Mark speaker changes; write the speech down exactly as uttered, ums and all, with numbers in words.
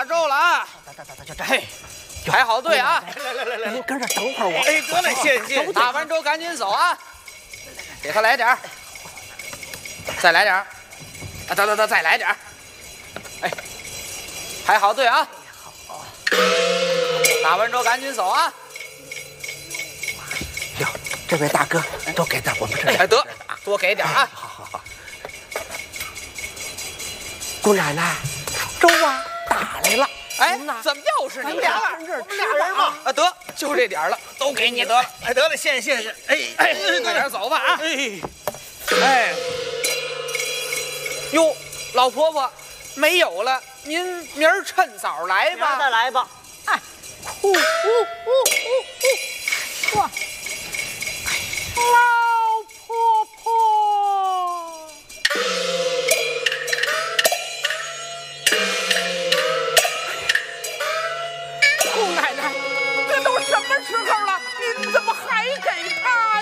Speaker 1: 打粥了啊！
Speaker 2: 打打打打打！
Speaker 1: 嘿，排好队啊！
Speaker 2: 来来来来，您跟这等会儿我。
Speaker 1: 哎，得嘞，谢谢。打完粥赶紧走啊！给他来点儿，再来点儿，啊，得得得，再来点儿。哎，排好队啊！好。打完粥赶紧走啊！
Speaker 2: 哟，这位大哥，都给点我们这
Speaker 1: 哎，得多给点啊！
Speaker 2: 好好好。姑奶奶，粥啊打来了。
Speaker 1: 哎，怎么又是你们俩？
Speaker 2: 跟这儿吃俩人嘛。
Speaker 1: 啊，得就这点了，都给你得了。
Speaker 3: 哎，得了，谢谢谢谢。哎
Speaker 1: 哎，快点走吧啊！
Speaker 3: 哎
Speaker 1: 哎，哟，老婆婆没有了，您明儿趁早来吧。
Speaker 2: 再来吧。哎，呜呜呜呜呜，哇！啦